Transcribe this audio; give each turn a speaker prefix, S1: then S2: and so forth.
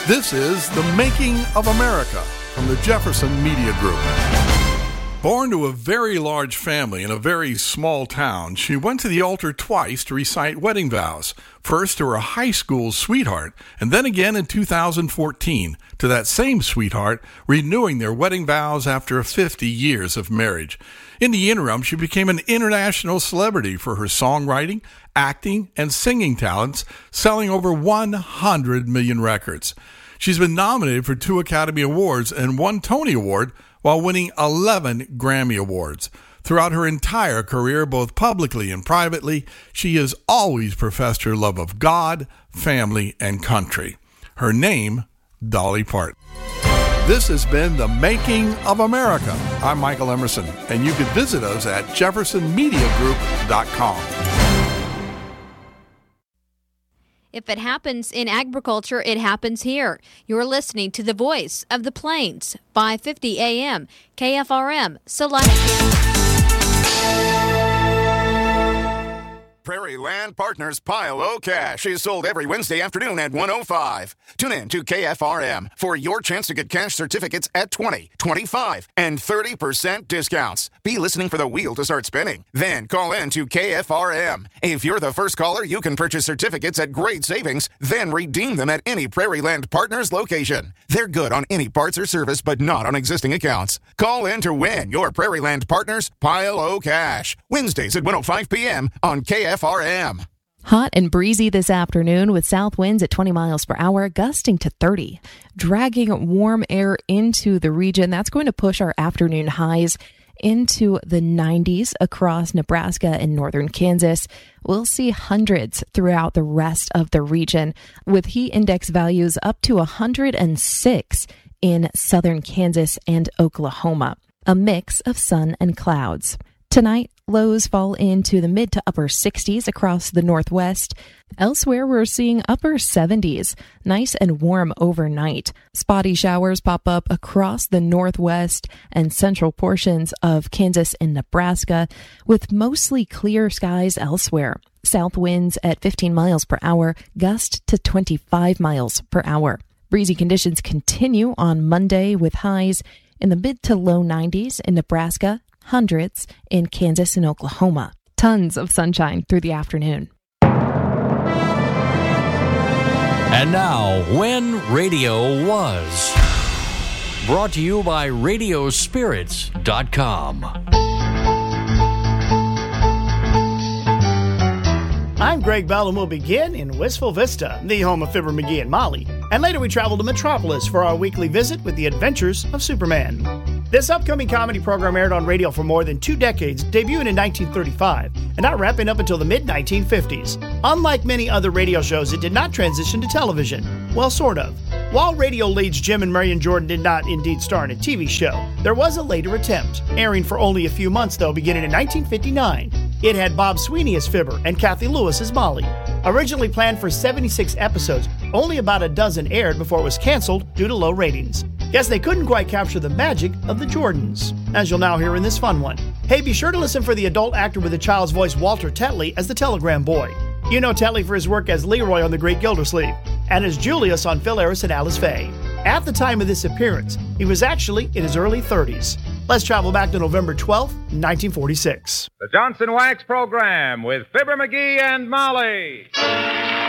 S1: This is The Making of America from the Jefferson Media Group. Born to a very large family in a very small town, she went to the altar twice to recite wedding vows. First to her high school sweetheart, and then again in 2014 to that same sweetheart, renewing their wedding vows after 50 years of marriage. In the interim, she became an international celebrity for her songwriting, acting, and singing talents, selling over 100 million records. She's been nominated for 2 Academy Awards and 1 Tony Award, while winning 11 Grammy Awards. Throughout her entire career, both publicly and privately, she has always professed her love of God, family, and country. Her name, Dolly Parton. This has been The Making of America. I'm Michael Emerson, and you can visit us at jeffersonmediagroup.com.
S2: If it happens in agriculture, it happens here. You're listening to the Voice of the Plains, 550 AM, KFRM, Select.
S3: Prairie Land Partners Pile O Cash is sold every Wednesday afternoon at 1:05. Tune in to KFRM for your chance to get cash certificates at 20, 25, and 30% discounts. Be listening for the wheel to start spinning. Then call in to KFRM. If you're the first caller, you can purchase certificates at great savings, then redeem them at any Prairie Land Partners location. They're good on any parts or service, but not on existing accounts. Call in to win your Prairie Land Partners Pile O Cash. Wednesdays at 1:05 p.m. on KFRM.
S4: Hot and breezy this afternoon with south winds at 20 miles per hour, gusting to 30. Dragging warm air into the region, that's going to push our afternoon highs into the 90s across Nebraska and northern Kansas. We'll see hundreds throughout the rest of the region, with heat index values up to 106 in southern Kansas and Oklahoma. A mix of sun and clouds. Tonight, lows fall into the mid to upper 60s across the northwest. Elsewhere, we're seeing upper 70s, nice and warm overnight. Spotty showers pop up across the northwest and central portions of Kansas and Nebraska, with mostly clear skies elsewhere. South winds at 15 miles per hour, gust to 25 miles per hour. Breezy conditions continue on Monday with highs in the mid to low 90s in Nebraska, hundreds in Kansas and Oklahoma. Tons of sunshine through the afternoon.
S5: And now, When Radio Was. Brought to you by Radiospirits.com.
S6: I'm Greg Bell, and we'll begin in Wistful Vista, the home of Fibber McGee and Molly. And later we travel to Metropolis for our weekly visit with the adventures of Superman. This upcoming comedy program aired on radio for more than 2 decades, debuting in 1935, and not wrapping up until the mid-1950s. Unlike many other radio shows, it did not transition to television. Well, sort of. While radio leads Jim and Marion Jordan did not indeed star in a TV show, there was a later attempt, airing for only a few months though, beginning in 1959. It had Bob Sweeney as Fibber and Kathy Lewis as Molly. Originally planned for 76 episodes, only about a dozen aired before it was canceled due to low ratings. Guess they couldn't quite capture the magic of the Jordans, as you'll now hear in this fun one. Hey, be sure to listen for the adult actor with a child's voice, Walter Tetley, as the Telegram Boy. You know Tetley for his work as Leroy on The Great Gildersleeve, and as Julius on Phil Harris and Alice Faye. At the time of this appearance, he was actually in his early 30s. Let's travel back to November 12, 1946.
S7: The Johnson Wax Program with Fibber McGee and Molly.